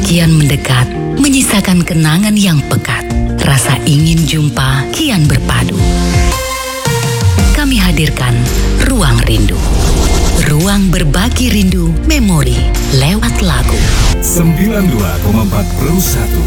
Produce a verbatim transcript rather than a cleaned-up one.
kian mendekat, menyisakan kenangan yang pekat. Rasa ingin jumpa kian berpadu. Kami hadirkan Ruang Rindu. Ruang berbagi rindu memori lewat lagu. sembilan puluh dua koma empat Pro satu